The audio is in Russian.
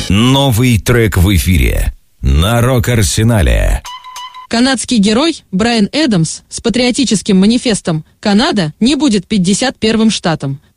Новый трек в эфире на Рок-Арсенале. Канадский герой Брайан Эдамс с патриотическим манифестом «Канада не будет 51-м штатом».